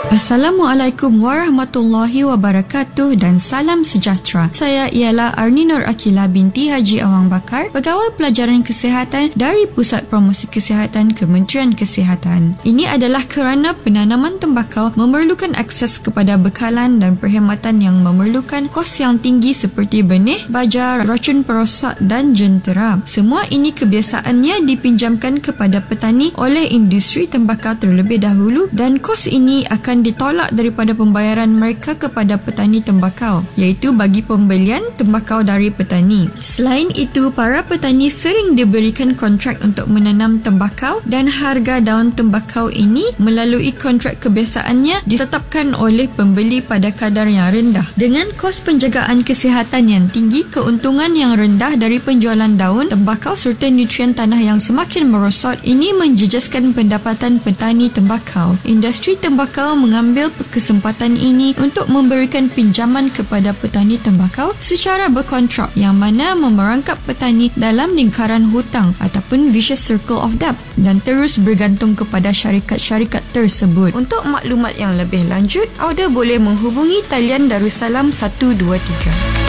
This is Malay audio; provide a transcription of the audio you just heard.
Assalamualaikum warahmatullahi wabarakatuh dan salam sejahtera. Saya ialah Arni Nur Akila binti Haji Awang Bakar, Pegawai Pelajaran Kesihatan dari Pusat Promosi Kesihatan Kementerian Kesihatan. Ini adalah kerana penanaman tembakau memerlukan akses kepada bekalan dan perkhidmatan yang memerlukan kos yang tinggi seperti benih, baja, racun perosak dan jentera. Semua ini kebiasaannya dipinjamkan kepada petani oleh industri tembakau terlebih dahulu dan kos ini akan ditolak daripada pembayaran mereka kepada petani tembakau, iaitu bagi pembelian tembakau dari petani. Selain itu, para petani sering diberikan kontrak untuk menanam tembakau dan harga daun tembakau ini melalui kontrak kebiasaannya ditetapkan oleh pembeli pada kadar yang rendah. Dengan kos penjagaan kesihatan yang tinggi, keuntungan yang rendah dari penjualan daun tembakau serta nutrien tanah yang semakin merosot, ini menjejaskan pendapatan petani tembakau. Industri tembakau mengambil kesempatan ini untuk memberikan pinjaman kepada petani tembakau secara berkontrak yang mana memerangkap petani dalam lingkaran hutang ataupun vicious circle of debt dan terus bergantung kepada syarikat-syarikat tersebut. Untuk maklumat yang lebih lanjut, anda boleh menghubungi talian Darussalam 123.